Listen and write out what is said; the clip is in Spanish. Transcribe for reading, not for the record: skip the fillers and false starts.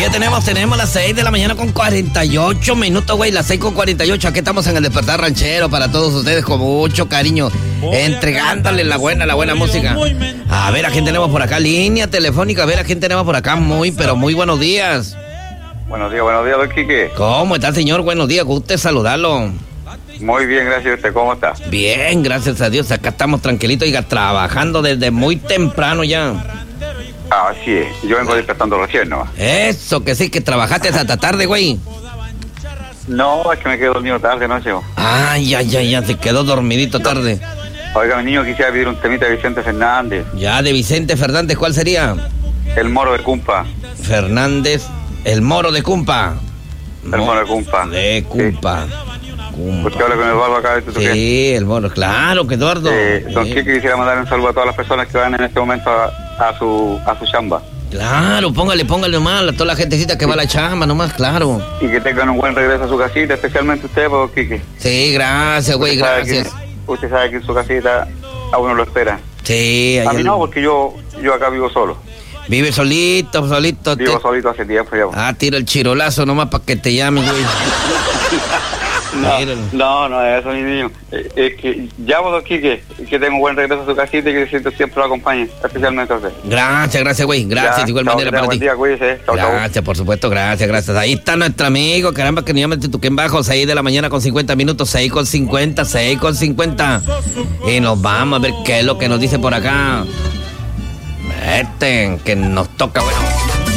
¿Qué tenemos? Tenemos las 6 de la mañana con 48 minutos, güey. Las 6 con 48. Aquí estamos en el Despertar Ranchero para todos ustedes con mucho cariño. Entregándole la buena música. A ver a quién tenemos por acá. Línea telefónica. A ver a quién tenemos por acá. Pero muy buenos días. Buenos días, don Quique. ¿Cómo está, señor? Buenos días. Guste saludarlo. Muy bien, gracias a usted. ¿Cómo está? Bien, gracias a Dios. Acá estamos tranquilitos, y trabajando desde muy temprano ya. Así es. Yo vengo despertando recién, ¿no? Eso, que sí, que trabajaste hasta tarde, güey. No, es que me quedo dormido tarde, noche. Ay, ya, se quedó dormidito tarde. Oiga, mi niño, quisiera pedir un temita de Vicente Fernández. Ya, de Vicente Fernández, ¿cuál sería? El Moro de Cumpa. Fernández, el Moro de Cumpa. El Moro de Cumpa. De Cumpa. Sí. Porque habla con Eduardo acá de Tutuquén. Sí, el Moro, claro que Eduardo. Don Quique, quisiera mandar un saludo a todas las personas que van en este momento a su chamba. Claro, póngale nomás a toda la gentecita que va a la chamba nomás, claro. Y que tengan un buen regreso a su casita, especialmente usted, don Quique. Sí, gracias, güey, gracias. Usted sabe que en su casita a uno lo espera. Sí. A mí no, porque yo acá vivo solo. Vive solito. Vivo solito hace tiempo ya. Tira el chirolazo nomás para que te llamen, güey. No, eso, mi niño. Es que llamo, don Quique, que tenga un buen regreso a su casita y que siempre lo acompañe, especialmente a usted. Gracias, güey. Gracias, de igual manera para ti. Buen día, cuídese. Gracias, por supuesto, gracias. Ahí está nuestro amigo, caramba, que nos llama de Tutuquén Bajo, 6 de la mañana con 50 minutos, 6 con 50. Y nos vamos a ver qué es lo que nos dice por acá. Que nos toca, bueno.